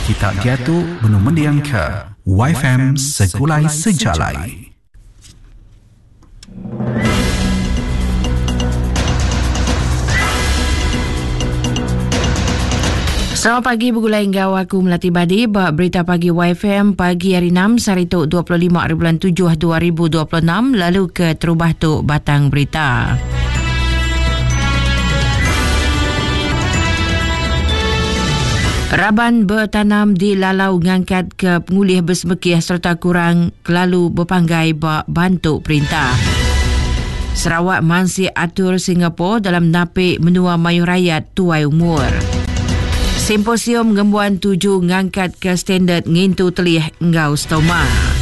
Kita jatuh benung mendiang ke YFM Sekulai Sejalai. Selamat pagi bergulai hingga aku Melati Badi. Berita pagi YFM pagi hari 6 Sarituk 25/7/2026 lalu ke terubah tu batang berita. Raban bertanam di Lalau ngangkat ke pengulih bersemekih serta kurang kelalu berpanggai bantuk perintah. Sarawak masih atur Singapura dalam napik menua mayuh rakyat tuai umur. Simposium Ngembuan 7 ngangkat ke standard ngintu telih engau stoma.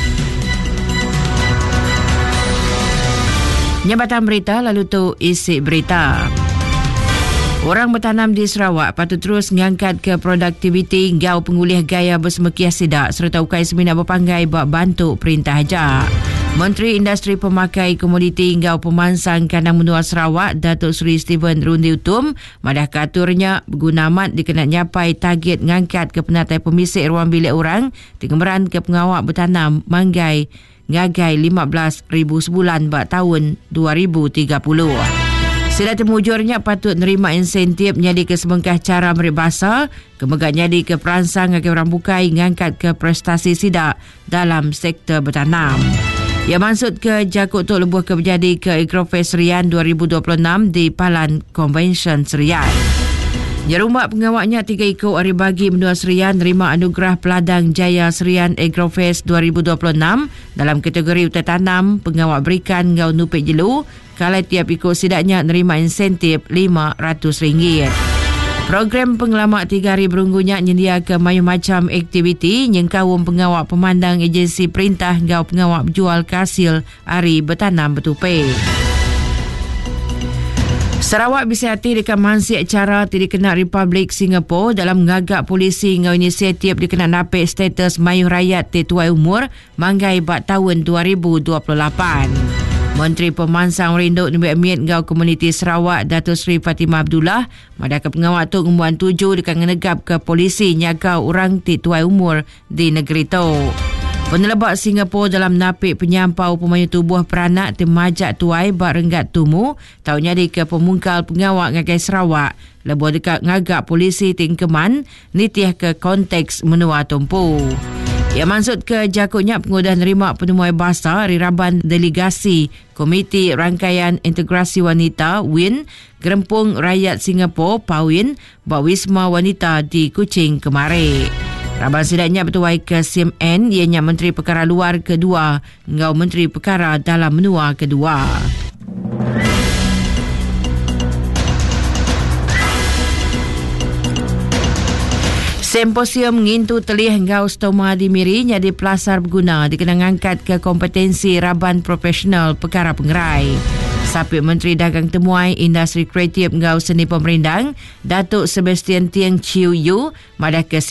Nyabatan berita lalu tu isi berita. Orang bertanam di Sarawak patut terus mengangkat ke produktiviti engau pengulih gaya bersemekiah sidak serta ukai semina berpanggai bantu perintah ajak. Menteri Industri Pemakai Komoditi engau Pemansang Kandang Menua Sarawak Datuk Seri Stephen Rundi Utum madah katurnya berguna amat dikenal nyapai target ngangkat ke penatai pemisik ruang bilik orang digemeran ke pengawak bertanam manggai ngagai 15,000 sebulan bak tahun 2030. Sila temujurnya patut nerima insentif nyadi ke sebengkah cara meribasa, kemegat nyadi ke peransang akan orang bukai ngangkat ke prestasi sidak dalam sektor bertanam. Ia maksud ke jakut tu lebuh ke berjadi ke Agrofest Serian 2026 di Palan Convention Serian. Nyerumbat pengawaknya 3 ikut hari bagi menua Serian nerima anugerah Peladang Jaya Serian Agrofest 2026 dalam kategori utai tanam, pengawak berikan ngau nupik jelu, kalau tiap ikut sidaknya nerima insentif RM500. Program pengelamak 3 hari berunggunya nyedia ke mayu macam aktiviti nyengkawum pengawak pemandang agensi perintah ngau pengawak berjual kasil hari bertanam bertupai. Sarawak bisa hati dekat mansi acara dikenal Republik Singapura dalam mengagak polisi ngau inisiatif dikenal napik status mayuh rakyat tuai umur manggai bak tahun 2028. Menteri Pemansang Rinduk Nebik Emiat ngau Komuniti Sarawak Datuk Seri Fatimah Abdullah madah ke pengawak tu Ngembuan 7 dekat ngenegap ke polisi nyagau orang tuai umur di negeri tu. Penelebak Singapura dalam napik penyampau pemayu tubuh peranak temajak tuai bak renggat tumu tau nyadi ke pemungkal pengawak ngagai Sarawak lebuh dekat ngagak polisi tingkeman nitiah ke konteks menua tumpu. Ia maksud ke jakutnya pengudah nerima penemuan bahasa hari Raban delegasi Komiti Rangkaian Integrasi Wanita WIN Gerempung Rakyat Singapura PAWIN bak Wisma Wanita di Kuching kemarin. Raban sidaknya bertuai ke CMN ianya Menteri Perkara Luar kedua ngau Menteri Perkara Dalam Menua kedua. Simposium ngintu telih ngau stoma di Miri nyadi pelasar berguna dikenang angkat ke kompetensi Raban Profesional Perkara Pengerai. Sapit Menteri Dagang Temuai Industri Kreatif ngau Seni Pemerindang Datuk Sebastian Tieng Chiu Yu madah ke